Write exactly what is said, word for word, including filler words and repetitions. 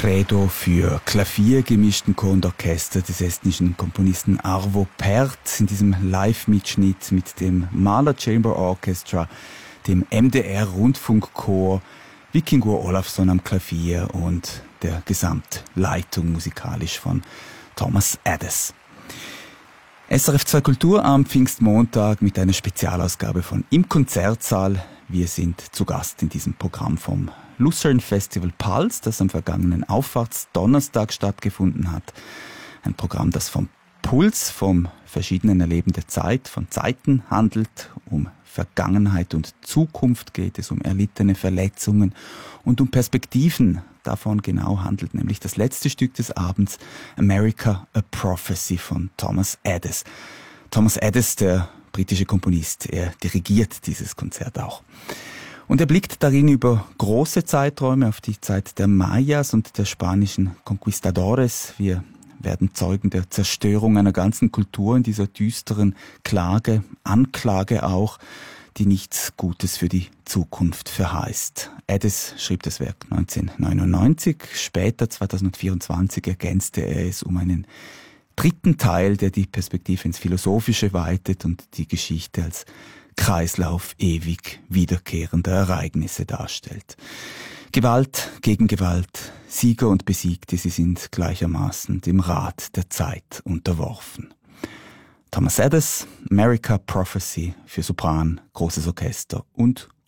Credo für Klavier, gemischten Chor und Orchester des estnischen Komponisten Arvo Pärt in diesem Live-Mitschnitt mit dem Mahler Chamber Orchestra, dem M D R-Rundfunkchor, Vikingur Olafsson am Klavier und der Gesamtleitung musikalisch von Thomas Adès. S R F zwei Kultur am Pfingstmontag mit einer Spezialausgabe von Im Konzertsaal. Wir sind zu Gast in diesem Programm vom Lucerne Festival Pulse, das am vergangenen Auffahrtsdonnerstag stattgefunden hat. Ein Programm, das vom Puls, vom verschiedenen Erleben der Zeit, von Zeiten handelt, um Vergangenheit und Zukunft geht es, um erlittene Verletzungen und um Perspektiven. Davon genau handelt nämlich das letzte Stück des Abends, America, a Prophecy von Thomas Adès. Thomas Adès, der britische Komponist, er dirigiert dieses Konzert auch. Und er blickt darin über große Zeiträume auf die Zeit der Mayas und der spanischen Conquistadores. Wir werden Zeugen der Zerstörung einer ganzen Kultur in dieser düsteren Klage, Anklage auch, die nichts Gutes für die Zukunft verheißt. Adès schrieb das Werk neunzehnhundertneunundneunzig, später zweitausendvierundzwanzig ergänzte er es um einen dritten Teil, der die Perspektive ins Philosophische weitet und die Geschichte als Kreislauf ewig wiederkehrender Ereignisse darstellt. Gewalt gegen Gewalt, Sieger und Besiegte, sie sind gleichermaßen dem Rat der Zeit unterworfen. Thomas Adès, America Prophecy für Sopran, großes Orchester und